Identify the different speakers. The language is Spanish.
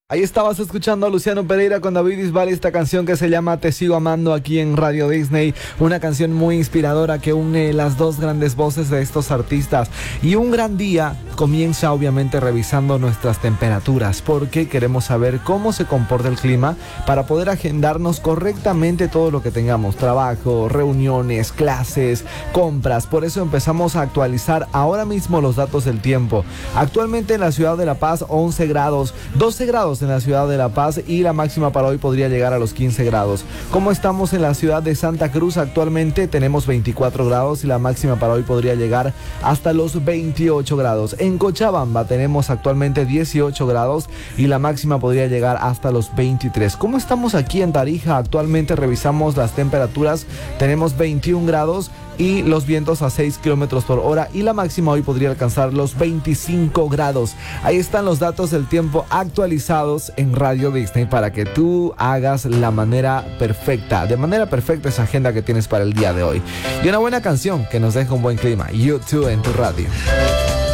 Speaker 1: Ahí estabas escuchando a Luciano Pereira con David Bisbal, esta canción que se llama Te Sigo Amando aquí en Radio Disney, una canción muy inspiradora que une las dos grandes voces de estos artistas. Y un gran día comienza obviamente revisando nuestras temperaturas, porque queremos saber cómo se comporta el clima para poder agendarnos correctamente todo lo que tengamos: trabajo, reuniones, clases, compras. Por eso empezamos a actualizar ahora mismo los datos del tiempo. Actualmente en la ciudad de La Paz 11 grados, 12 grados en la ciudad de La Paz, y la máxima para hoy podría llegar a los 15 grados. ¿Cómo estamos en la ciudad de Santa Cruz? Actualmente tenemos 24 grados y la máxima para hoy podría llegar hasta los 28 grados. En Cochabamba tenemos actualmente 18 grados y la máxima podría llegar hasta los 23. ¿Cómo estamos aquí en Tarija? Actualmente revisamos las temperaturas, tenemos 21 grados y los vientos a 6 kilómetros por hora, y la máxima hoy podría alcanzar los 25 grados. Ahí están los datos del tiempo actualizados en Radio Disney para que tú hagas de manera perfecta esa agenda que tienes para el día de hoy. Y una buena canción que nos deja un buen clima, U2 en tu radio.